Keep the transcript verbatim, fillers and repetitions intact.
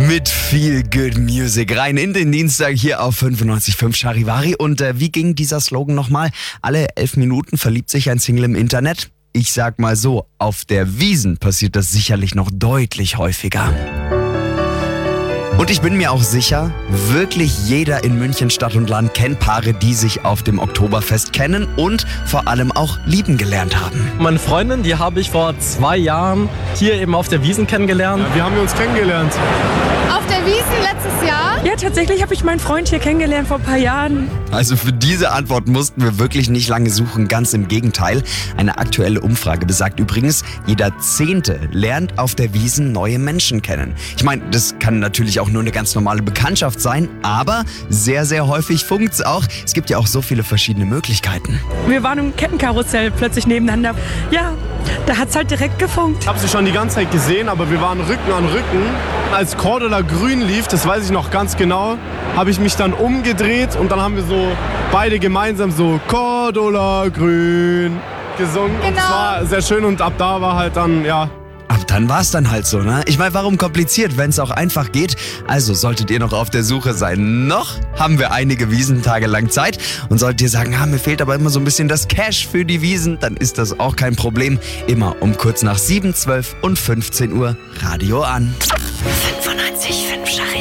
Mit viel Good Music rein in den Dienstag hier auf fünfundneunzig Komma fünf Charivari. Und äh, wie ging dieser Slogan nochmal? Alle elf Minuten verliebt sich ein Single im Internet. Ich sag mal so, auf der Wiesn passiert das sicherlich noch deutlich häufiger. Und ich bin mir auch sicher, wirklich jeder in München Stadt und Land kennt Paare, die sich auf dem Oktoberfest kennen und vor allem auch lieben gelernt haben. Meine Freundin, die habe ich vor zwei Jahren hier eben auf der Wiesn kennengelernt. Ja, wie haben wir uns kennengelernt? Auf der Wiesn letztes Jahr? Ja, tatsächlich habe ich meinen Freund hier kennengelernt vor ein paar Jahren. Also für diese Antwort mussten wir wirklich nicht lange suchen, ganz im Gegenteil. Eine aktuelle Umfrage besagt übrigens, jeder Zehnte lernt auf der Wiesn neue Menschen kennen. Ich meine, das kann natürlich auch nur eine ganz normale Bekanntschaft sein, aber sehr, sehr häufig funkt's auch. Es gibt ja auch so viele verschiedene Möglichkeiten. Wir waren im Kettenkarussell plötzlich nebeneinander. Ja, da hat's halt direkt gefunkt. Ich habe sie schon die ganze Zeit gesehen, aber wir waren Rücken an Rücken. Als Cordula Grün lief, das weiß ich noch ganz genau, habe ich mich dann umgedreht und dann haben wir so beide gemeinsam so Cordula Grün gesungen. Genau. Und es war sehr schön und ab da war halt dann, ja... Ab dann war's dann halt so, ne? Ich meine, warum kompliziert, wenn es auch einfach geht? Also solltet ihr noch auf der Suche sein. Noch haben wir einige Wiesentage lang Zeit. Und solltet ihr sagen, ah, mir fehlt aber immer so ein bisschen das Cash für die Wiesn, dann ist das auch kein Problem. Immer um kurz nach sieben, zwölf und fünfzehn Uhr Radio an. fünfundneunzig Komma fünf Charivari.